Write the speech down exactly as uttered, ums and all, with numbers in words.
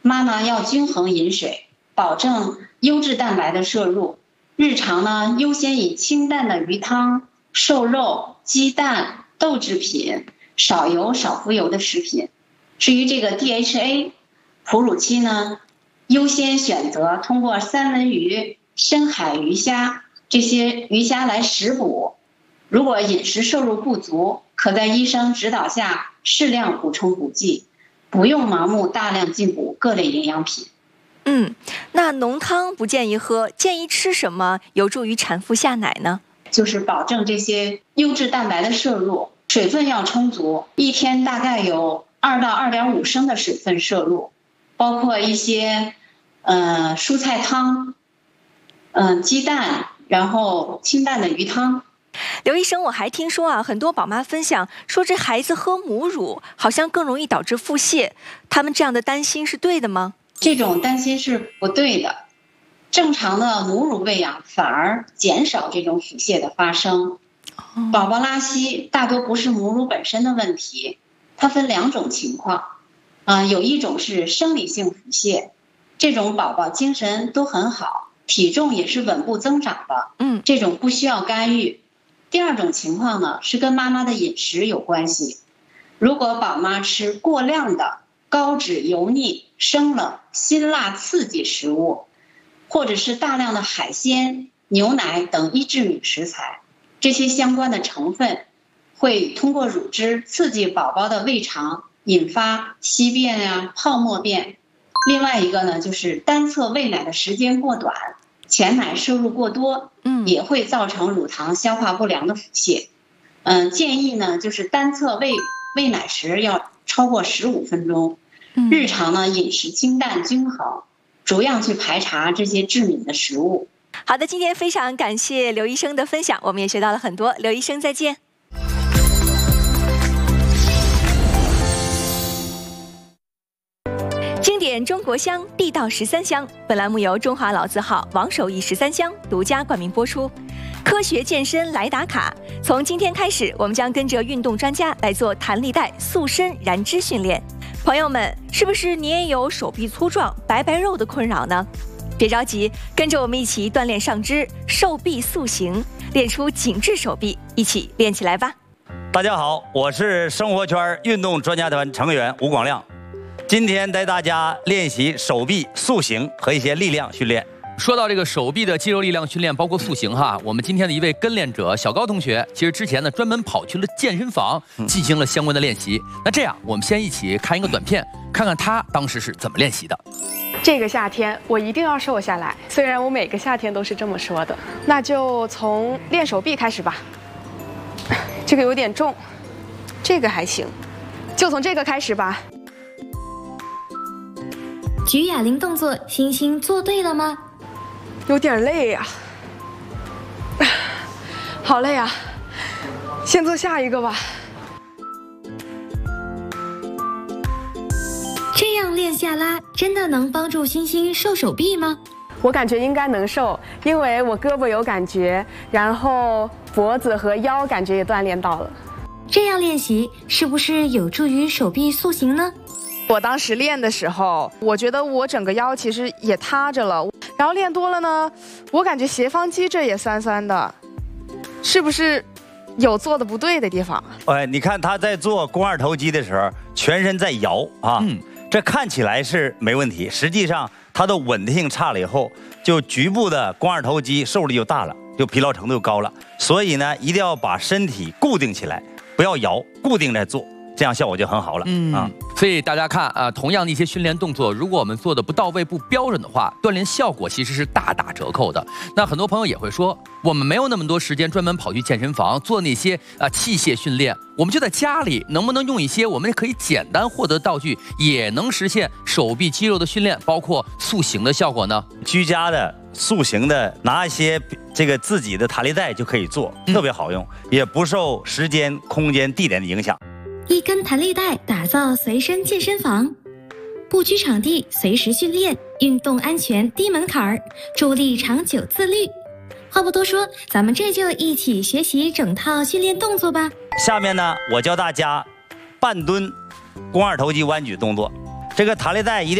妈妈要均衡饮水，保证优质蛋白的摄入。日常呢，优先以清淡的鱼汤、瘦肉、鸡蛋、豆制品、少油少浮油的食品。至于这个 D H A， 哺乳期呢，优先选择通过三文鱼、深海鱼虾这些鱼虾来食补。如果饮食摄入不足，可在医生指导下适量补充补剂，不用盲目大量进补各类营养品。 嗯，那浓汤不建议喝，建议吃什么有助于产妇下奶呢？ 就是保证这些优质蛋白的摄入，水分要充足，一天大概有二到二点五升的水分摄入，包括一些呃蔬菜汤，嗯、呃、鸡蛋，然后清淡的鱼汤。 刘医生，我还听说啊，很多宝妈分享说这孩子喝母乳好像更容易导致腹泻，他们这样的担心是对的吗？ 这种担心是不对的，正常的母乳喂养反而减少这种腹泻的发生。宝宝拉稀大多不是母乳本身的问题，它分两种情况，啊、呃，有一种是生理性腹泻，这种宝宝精神都很好，体重也是稳步增长的， 嗯， 这种不需要干预。第二种情况呢，是跟妈妈的饮食有关系，如果宝妈吃过量的高脂、油腻、生冷、辛辣刺激食物，或者是大量的海鲜、牛奶等易制品食材，这些相关的成分会通过乳汁刺激宝宝的胃肠，引发稀便呀、泡沫便。另外一个呢，就是单侧喂奶的时间过短，前奶摄入过多， 嗯， 也会造成乳糖消化不良的腹泻。嗯、呃，建议呢，就是单侧喂喂奶时要超过十五分钟。日常呢，饮食清淡均衡，逐样去排查这些致敏的食物。 好的，今天非常感谢刘医生的分享，我们也学到了很多。刘医生再见。经典中国香，地道十三香。本栏目由中华老字号王守义十三香独家冠名播出。科学健身来打卡，从今天开始，我们将跟着运动专家来做弹力带塑身燃脂训练。朋友们，是不是你也有手臂粗壮、白白肉的困扰呢？别着急，跟着我们一起锻炼上肢，瘦臂塑形，练出紧致手臂，一起练起来吧！ 大家好，我是生活圈运动专家团成员吴广亮，今天带大家练习手臂塑形和一些力量训练。 说到这个手臂的肌肉力量训练，包括塑形哈，我们今天的一位跟练者小高同学，其实之前呢专门跑去了健身房进行了相关的练习。那这样，我们先一起看一个短片，看看他当时是怎么练习的。 这个夏天我一定要瘦下来，虽然我每个夏天都是这么说的。那就从练手臂开始吧。这个有点重，这个还行，就从这个开始吧。 举哑铃动作，星星做对了吗？ 有点累呀、啊，好累啊！先做下一个吧。 这样练下拉，真的能帮助星星瘦手臂吗？ 我感觉应该能瘦，因为我胳膊有感觉，然后脖子和腰感觉也锻炼到了。 这样练习是不是有助于手臂塑形呢？ 我当时练的时候，我觉得我整个腰其实也塌着了，然后练多了呢，我感觉斜方肌这也酸酸的，是不是有做的不对的地方？ 哎，你看他在做肱二头肌的时候，全身在摇啊，嗯，这看起来是没问题，实际上它的稳定性差了以后，就局部的肱二头肌受力就大了，就疲劳程度高了。所以呢，一定要把身体固定起来，不要摇，固定在做。这样效果就很好了。嗯啊， 所以大家看啊，同样的一些训练动作，如果我们做的不到位、不标准的话，锻炼效果其实是大打折扣的。那很多朋友也会说，我们没有那么多时间专门跑去健身房做那些啊器械训练，我们就在家里，能不能用一些我们可以简单获得道具，也能实现手臂肌肉的训练，包括塑形的效果呢？ 居家的塑形的，拿一些这个自己的弹力带就可以做，特别好用，也不受时间、空间、地点的影响。 一根弹力带打造随身健身房，不拘场地，随时训练，运动安全低门槛儿，助力长久自律。话不多说，咱们这就一起学习整套训练动作吧。 下面呢，我教大家半蹲肱二头肌弯举动作。这个弹力带一定